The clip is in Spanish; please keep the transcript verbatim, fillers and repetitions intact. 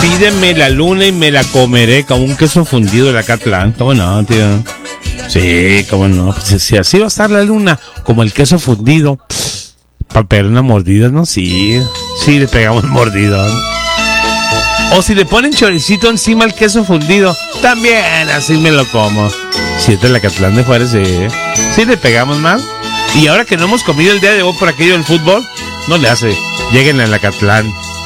Pídeme la luna y me la comeré como un queso fundido de Acatlán. ¿Cómo no, tío? Sí, cómo no. Pues si así va a estar la luna, como el queso fundido. Para pegar una mordida, ¿no? Sí, sí le pegamos mordida. O si le ponen choricito encima al queso fundido, también así me lo como. Si es de la Acatlán de Juárez, sí. Sí le pegamos más. Y ahora que no hemos comido el día de hoy por aquello del fútbol, no le hace. Lleguen a la Acatlán.